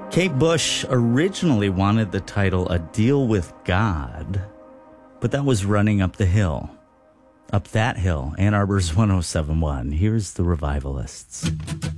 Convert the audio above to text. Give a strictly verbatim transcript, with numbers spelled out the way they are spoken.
Kate Bush originally wanted the title A Deal with God, but that was running up the hill. Up that hill, Ann Arbor's one oh seven point one. Here's the Revivalists.